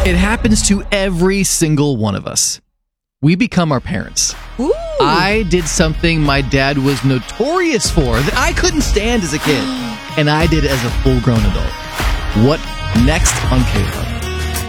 It happens to every single one of us. We become our parents. Ooh. I did something my dad was notorious for that I couldn't stand as a kid, and I did it as a full-grown adult. What next on K-Love?